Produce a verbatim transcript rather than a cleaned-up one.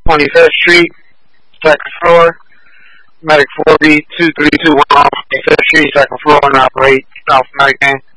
twenty-fifth Street, second floor. Medic four B two three two one off twenty-fifth Street, second floor, and operate South Medic.